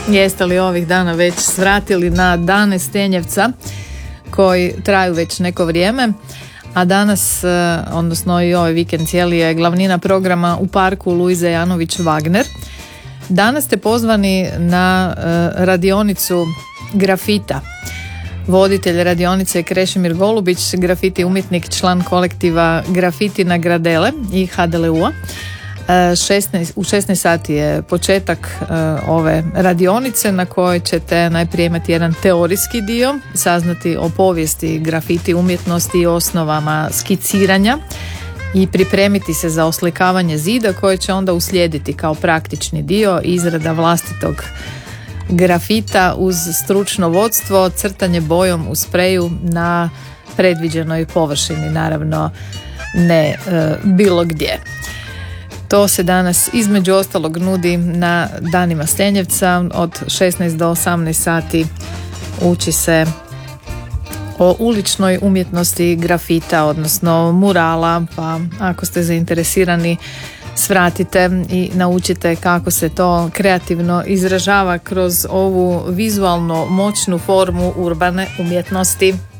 Jeste li ovih dana već svratili na dane Stenjevca koji traju već neko vrijeme, a danas, odnosno i ovaj vikend cijeli, je glavnina programa u parku Luize Janović Wagner. Danas ste pozvani na radionicu grafita. Voditelj radionice je Krešimir Golubić, grafiti umjetnik, član kolektiva Grafiti na Gradele i HDLU-a. U 16 sati je početak ove radionice na kojoj ćete najprije imati jedan teorijski dio, saznati o povijesti grafiti umjetnosti i osnovama skiciranja i pripremiti se za oslikavanje zida koje će onda uslijediti kao praktični dio, izrada vlastitog grafita uz stručno vodstvo, crtanje bojom u spreju na predviđenoj površini, naravno ne bilo gdje. To se danas između ostalog nudi na danima Stenjevca od 16 do 18 sati. Uči se o uličnoj umjetnosti grafita, odnosno murala, pa ako ste zainteresirani svratite i naučite kako se to kreativno izražava kroz ovu vizualno moćnu formu urbane umjetnosti.